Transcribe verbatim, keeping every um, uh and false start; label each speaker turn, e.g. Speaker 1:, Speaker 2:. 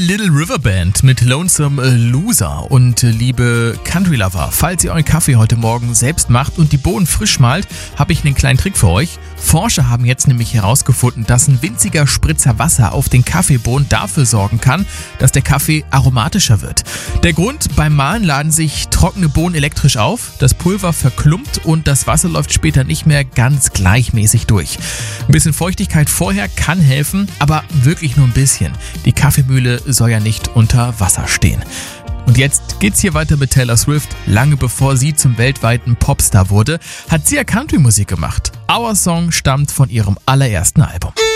Speaker 1: Little River Band mit Lonesome Loser. Und liebe Country Lover, falls ihr euren Kaffee heute Morgen selbst macht und die Bohnen frisch malt, habe ich einen kleinen Trick für euch. Forscher haben jetzt nämlich herausgefunden, dass ein winziger Spritzer Wasser auf den Kaffeebohnen dafür sorgen kann, dass der Kaffee aromatischer wird. Der Grund: beim Mahlen laden sich trockene Bohnen elektrisch auf, das Pulver verklumpt und das Wasser läuft später nicht mehr ganz gleichmäßig durch. Ein bisschen Feuchtigkeit vorher kann helfen, aber wirklich nur ein bisschen. Die Kaffeemühle soll ja nicht unter Wasser stehen. Und jetzt geht's hier weiter mit Taylor Swift. Lange bevor sie zum weltweiten Popstar wurde, hat sie ja Country-Musik gemacht. Our Song stammt von ihrem allerersten Album.